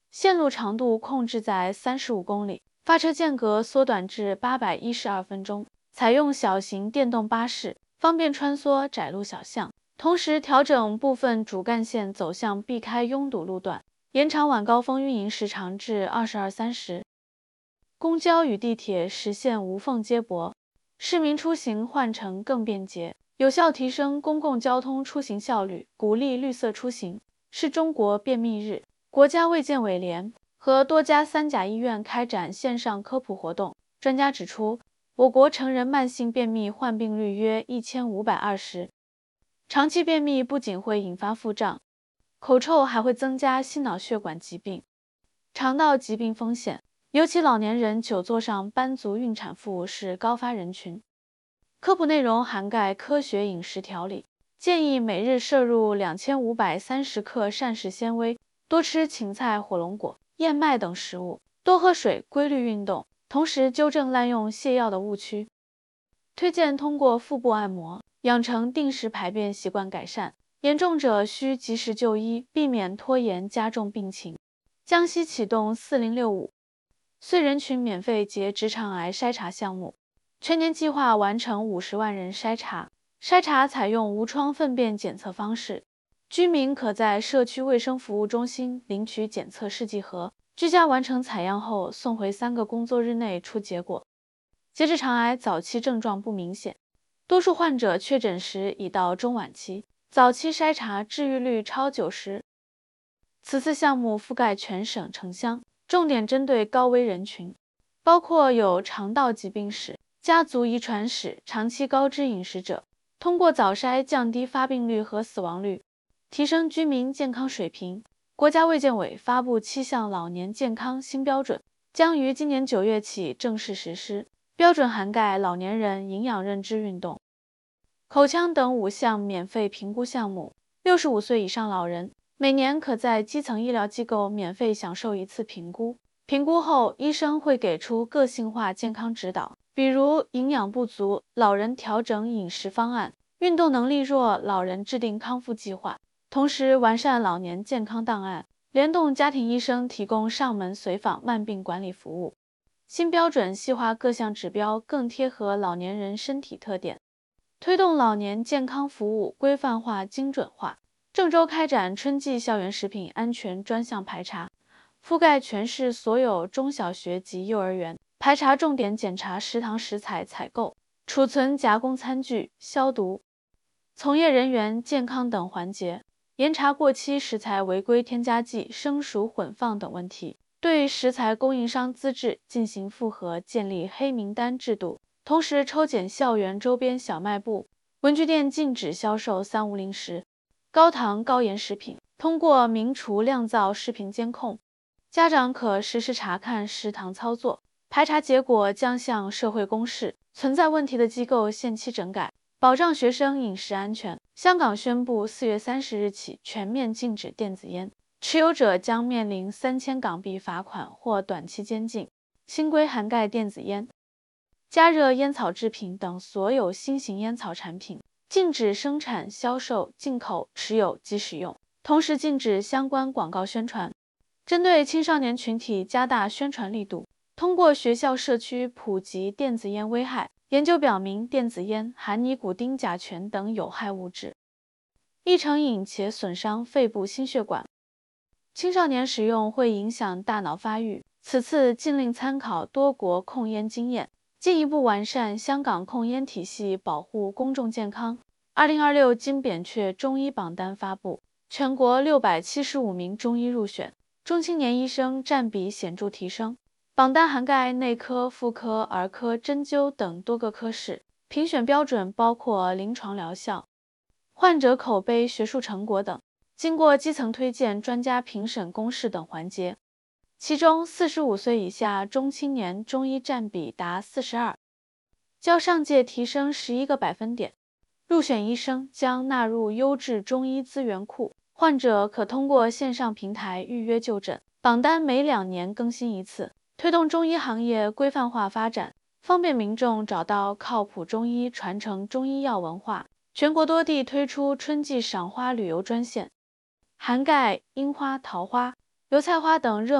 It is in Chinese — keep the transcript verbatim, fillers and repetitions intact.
线路长度控制在三十五公里，发车间隔缩短至八百一十二分钟，采用小型电动巴士，方便穿梭窄路小巷。同时调整部分主干线走向，避开拥堵路段，延长晚高峰运营时长至二十二三时。公交与地铁实现无缝接驳，市民出行换乘更便捷，有效提升公共交通出行效率，鼓励绿色出行。是中国便秘日，国家卫健委联和多家三甲医院开展线上科普活动。专家指出，我国成人慢性便秘患病率约一千五百二十。长期便秘不仅会引发腹胀、口臭，还会增加心脑血管疾病、肠道疾病风险，尤其老年人、久坐上班族、孕产妇是高发人群。科普内容涵盖科学饮食调理，建议每日摄入两千五百三十克膳食纤维，多吃芹菜、火龙果、燕麦等食物，多喝水，规律运动，同时纠正滥用泻药的误区。推荐通过腹部按摩养成定时排便习惯，改善严重者需及时就医，避免拖延加重病情。江西启动四零六五岁人群免费结直肠癌筛查项目，全年计划完成五十万人筛查。筛查采用无创粪便检测方式，居民可在社区卫生服务中心领取检测试剂盒，居家完成采样后送回三个工作日内出结果。结直肠癌早期症状不明显，多数患者确诊时已到中晚期，早期筛查治愈率超九十。此次项目覆盖全省城乡，重点针对高危人群，包括有肠道疾病史、家族遗传史、长期高脂饮食者。通过早筛降低发病率和死亡率，提升居民健康水平。国家卫健委发布七项老年健康新标准，将于今年九月起正式实施。标准涵盖老年人营养认知运动、口腔等五项免费评估项目。六十五岁以上老人每年可在基层医疗机构免费享受一次评估，评估后医生会给出个性化健康指导，比如营养不足老人调整饮食方案，运动能力弱老人制定康复计划，同时完善老年健康档案，联动家庭医生提供上门随访慢病管理服务。新标准细化各项指标，更贴合老年人身体特点，推动老年健康服务规范化、精准化。郑州开展春季校园食品安全专项排查，覆盖全市所有中小学及幼儿园，排查重点检查食堂食材采购、储存、加工餐具、消毒、从业人员健康等环节，严查过期食材违规添加剂、生熟混放等问题，对食材供应商资质进行复核，建立黑名单制度。同时抽检校园周边小卖部、文具店，禁止销售三无零食、高糖高盐食品。通过明厨亮灶视频监控，家长可实时查看食堂操作，排查结果将向社会公示，存在问题的机构限期整改，保障学生饮食安全。香港宣布四月三十日起全面禁止电子烟，持有者将面临三千港币罚款或短期监禁。新规涵盖电子烟、加热烟草制品等所有新型烟草产品，禁止生产、销售、进口、持有及使用，同时禁止相关广告宣传。针对青少年群体加大宣传力度，通过学校社区普及电子烟危害。研究表明，电子烟含尼古丁、甲醛等有害物质，易成瘾且损伤肺部心血管，青少年使用会影响大脑发育。此次禁令参考多国控烟经验，进一步完善香港控烟体系，保护公众健康。二零二六金扁鹊中医榜单发布，全国六百七十五名中医入选，中青年医生占比显著提升。榜单涵盖内科、妇科、儿科、针灸等多个科室，评选标准包括临床疗效、患者口碑、学术成果等，经过基层推荐、专家评审、公示等环节。其中四十五岁以下中青年中医占比达四十二，较上届提升十一个百分点。入选医生将纳入优质中医资源库，患者可通过线上平台预约就诊。榜单每两年更新一次，推动中医行业规范化发展，方便民众找到靠谱中医，传承中医药文化。全国多地推出春季赏花旅游专线，涵盖樱花、桃花、油菜花等热